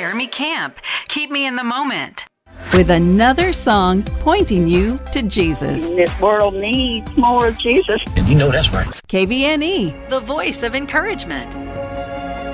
Jeremy Camp. Keep me in the moment. With another song pointing you to Jesus. This world needs more of Jesus. And you know that's right. KVNE, The voice of encouragement.